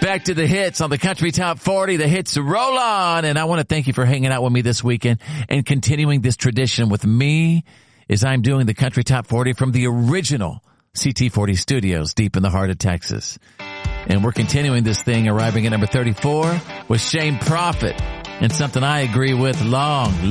Back to the hits on the Country Top 40. The hits roll on. And I want to thank you for hanging out with me this weekend and continuing this tradition with me as I'm doing the Country Top 40 from the original CT40 studios deep in the heart of Texas. And we're continuing this thing, arriving at number 34 with Shane Prophet and something I agree with long.